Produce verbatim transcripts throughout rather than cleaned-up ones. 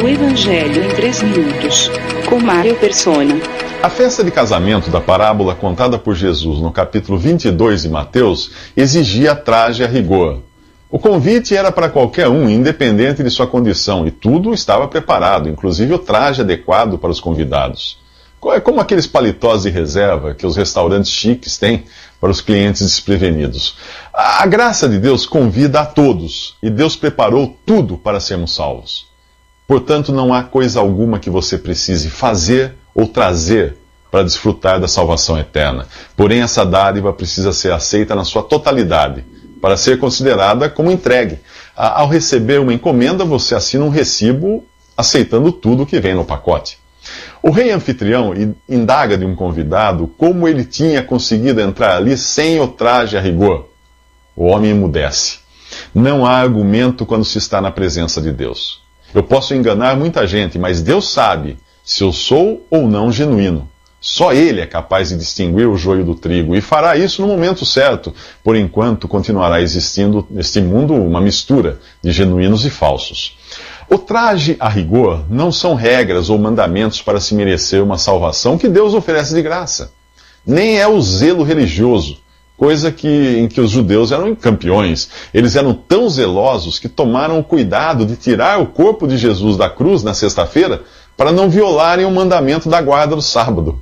O Evangelho em três minutos, com Mário Persona. A festa de casamento da parábola contada por Jesus no capítulo vinte e dois de Mateus exigia traje a rigor. O convite era para qualquer um, independente de sua condição, e tudo estava preparado, inclusive o traje adequado para os convidados. É como aqueles paletós de reserva que os restaurantes chiques têm para os clientes desprevenidos. A graça de Deus convida a todos, e Deus preparou tudo para sermos salvos. Portanto, não há coisa alguma que você precise fazer ou trazer para desfrutar da salvação eterna. Porém, essa dádiva precisa ser aceita na sua totalidade, para ser considerada como entregue. Ao receber uma encomenda, você assina um recibo aceitando tudo que vem no pacote. O rei anfitrião indaga de um convidado como ele tinha conseguido entrar ali sem o traje a rigor. O homem emudece. Não há argumento quando se está na presença de Deus. Eu posso enganar muita gente, mas Deus sabe se eu sou ou não genuíno. Só Ele é capaz de distinguir o joio do trigo, e fará isso no momento certo. Por enquanto, continuará existindo neste mundo uma mistura de genuínos e falsos. O traje a rigor não são regras ou mandamentos para se merecer uma salvação que Deus oferece de graça. Nem é o zelo religioso, coisa que, em que os judeus eram campeões. Eles eram tão zelosos que tomaram o cuidado de tirar o corpo de Jesus da cruz na sexta-feira para não violarem o mandamento da guarda do sábado.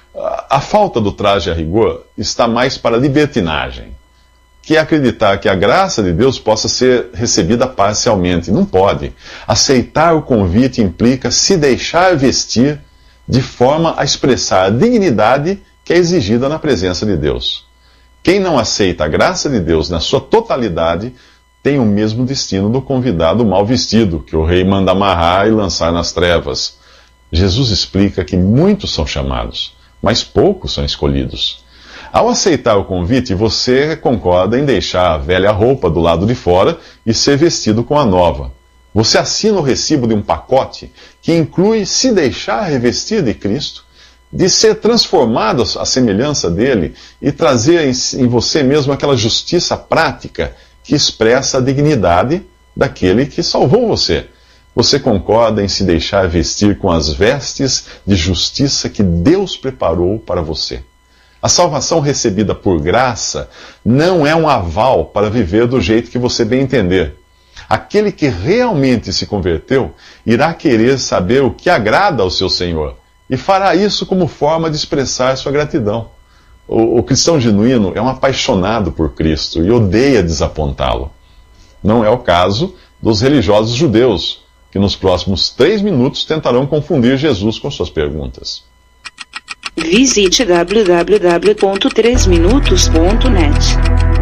A falta do traje a rigor está mais para a libertinagem, que é acreditar que a graça de Deus possa ser recebida parcialmente. Não pode. Aceitar o convite implica se deixar vestir de forma a expressar a dignidade que é exigida na presença de Deus. Quem não aceita a graça de Deus na sua totalidade tem o mesmo destino do convidado mal vestido, que o rei manda amarrar e lançar nas trevas. Jesus explica que muitos são chamados, mas poucos são escolhidos. Ao aceitar o convite, você concorda em deixar a velha roupa do lado de fora e ser vestido com a nova. Você assina o recibo de um pacote que inclui se deixar revestir de Cristo, de ser transformado à semelhança dele e trazer em você mesmo aquela justiça prática que expressa a dignidade daquele que salvou você. Você concorda em se deixar vestir com as vestes de justiça que Deus preparou para você. A salvação recebida por graça não é um aval para viver do jeito que você bem entender. Aquele que realmente se converteu irá querer saber o que agrada ao seu Senhor e fará isso como forma de expressar sua gratidão. O, o cristão genuíno é um apaixonado por Cristo e odeia desapontá-lo. Não é o caso dos religiosos judeus, que nos próximos três minutos tentarão confundir Jesus com suas perguntas. Visite w w w ponto três minutos ponto net.